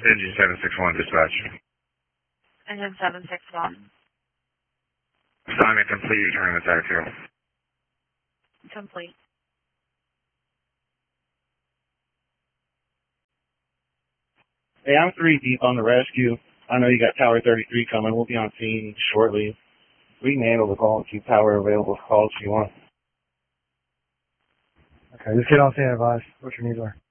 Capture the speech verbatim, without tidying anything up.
Engine seven six one, dispatch. Engine seven six one. Assignment complete, returning the tag field. Complete. Hey, I'm three deep on the rescue. I know you got Tower thirty-three coming. We'll be on scene shortly. We can handle the call and keep Tower available for calls if you want. Okay, just get on scene and advise what your needs are.